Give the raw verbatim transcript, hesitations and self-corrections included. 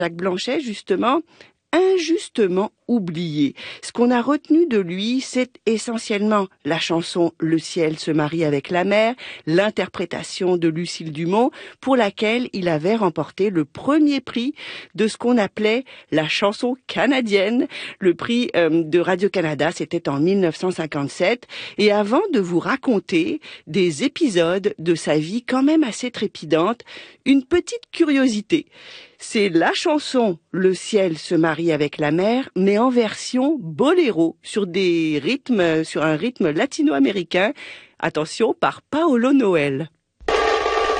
Jacques Blanchet, justement, injustement oublié. Ce qu'on a retenu de lui, c'est essentiellement la chanson Le ciel se marie avec la mer, l'interprétation de Lucille Dumont, pour laquelle il avait remporté le premier prix de ce qu'on appelait la chanson canadienne. Le prix euh, de Radio-Canada, c'était en mille neuf cent cinquante-sept. Et avant de vous raconter des épisodes de sa vie quand même assez trépidante, une petite curiosité. C'est la chanson Le ciel se marie avec la mer, mais en version boléro, sur des rythmes, sur un rythme latino-américain. Attention, par Paolo Noël.